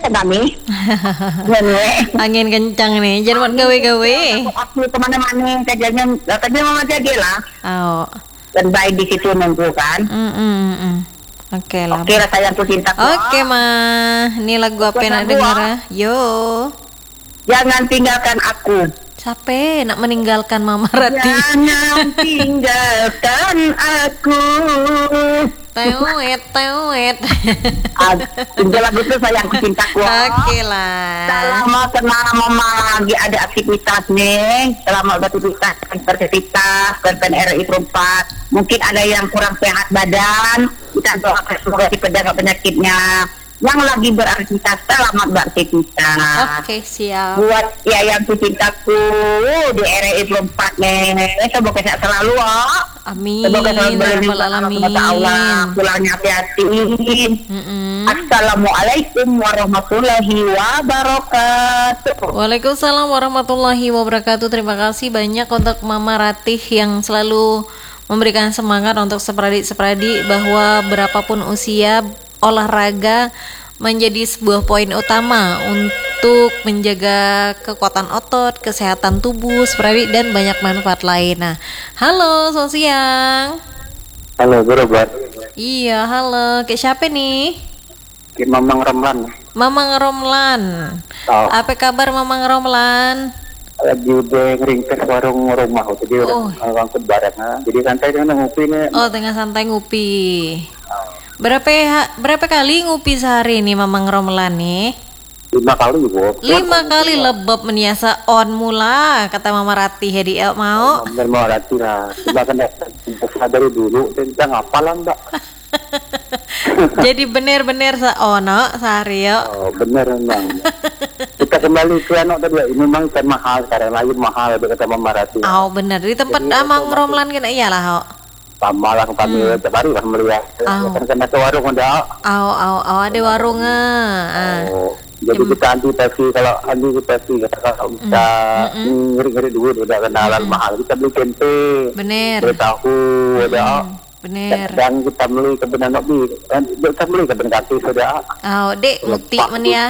kami. Ngene. Angin kencang nih, jangan buat gawe-gawe. Aku kemana-mana katanya mama jadi lah. Oh. Dan baik di situ nunggu kan. Oke lah. Oke lah sayangku cintaku. Oke mah, ini lagu apa yang nak denger ya? Yo. Jangan tinggalkan aku. Capek nak meninggalkan Mama Rati. Jangan tinggalkan aku. Tewet. Ini lagu itu sayangku cintaku. Oke lah. Selama mama lagi ada aktivitas nih, selama beraktivitas RRI Perempat, mungkin ada yang kurang sehat badan, kita doakan semoga dipedang penyakitnya. Yang lagi beraktivitas, selamat beraktivitas. Oke, siap. Buat yang cintaku di RRI Perempat nih, semoga sehat selalu, Amin. Semoga selalu Rabbal alamin. Allah, pulangnya hati-hati. Assalamualaikum warahmatullahi wabarakatuh. Waalaikumsalam warahmatullahi wabarakatuh. Terima kasih banyak untuk Mama Ratih yang selalu memberikan semangat untuk seperadik-seperadik bahwa berapapun usia, olahraga menjadi sebuah poin utama untuk menjaga kekuatan otot, kesehatan tubuh, seperadik dan banyak manfaat lain. Nah, halo, selamat siang. Halo, berobat. Iya, halo. Kayak siapa nih? Kayak Mamang Ramlan. Mamang Romlan. Oh. Apa kabar Mamang Romlan? Lagi udah ngeringkes warung rumah, jadi orang barang. Jadi santai dengan ngopi nih. Oh, tengah santai ngopi. Berapa kali ngopi sehari nih Mamang Romlan nih? 5 kali Bu. 5 kali lebab meniasa on mula kata Mama Rati hedi mau. Bener mau rati lah. Coba kan dari dulu dan kita ngapalan Mbak. Jadi bener-bener seono sehari ya. Oh bener memang. Kita kembali ke anak tadi ini memang kan mahal, sekarang lain mahal kata Mama Rati. Oh bener di tempat Mamang Romlan kena iyalah ho. Sama lah kami tiap hari lah melihat. Kan kena ke warung ada. Ada warungnya. Jadi kita antipati kalau antipati kalau bisa ngeri-ngeri dulu udah kenalan mahal kita beli tempe. Bener. Beli tahu ada. Bener. Dan kita beli kebenan nabi kan kita beli keben kaki sudah. Dek bukti men ya.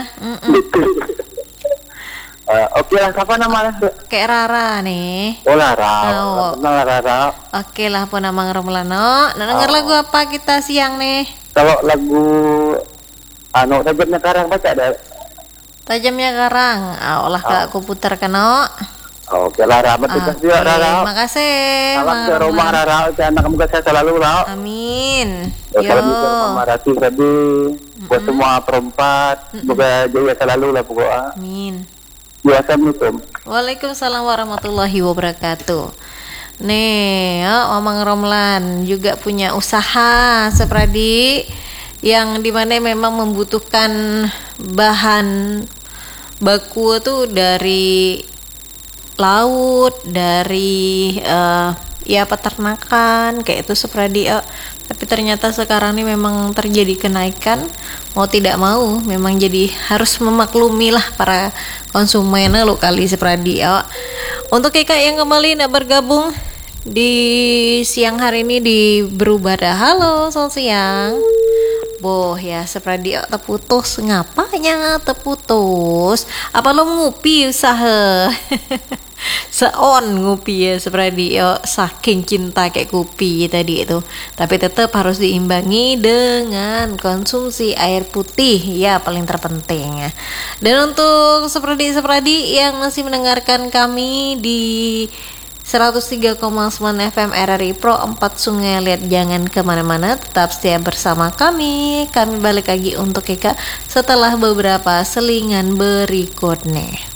Oke lah, siapa namanya? Kayak Rara nih. Oh Rara. Kenal Rara. Oke lah pun Mamang Romlano. Denger lagu apa kita siang nih? Kalau lagu tajamnya karang baca ada. Tajamnya karang. Olah kak aku putar keno. Oke lah Rara, terima kasih Rara. Makasih. Salam ke rumah Rara, anak kamu sehat selalu lah. Amin. Salam ke Mama Rati tadi, buat semua perempat, semoga jaya selalu lah pokoknya. Amin. Ya, Assalamualaikum. Waalaikumsalam warahmatullahi wabarakatuh. Nih, Mamang Romlan juga punya usaha seperadi yang dimana memang membutuhkan bahan baku tuh dari laut, dari peternakan kayak itu seperadi. Tapi ternyata sekarang ini memang terjadi kenaikan, mau tidak mau memang jadi harus memaklumi lah para konsumen lo kali seperadi. Untuk Kika yang kembali nak bergabung di siang hari ini di Berubah. Halo, selamat siang. Boh ya seperadi terputus, ngapanya terputus? Apa lo ngupi usaha? Seon ngupi ya seperadi saking cinta kayak kopi tadi itu. Tapi tetap harus diimbangi dengan konsumsi air putih ya paling terpenting ya. Dan untuk seperadi yang masih mendengarkan kami di 103,9 FM RRI Pro 4 Sungai Liat, jangan kemana-mana, tetap setia bersama kami balik lagi untuk Eka setelah beberapa selingan berikutnya.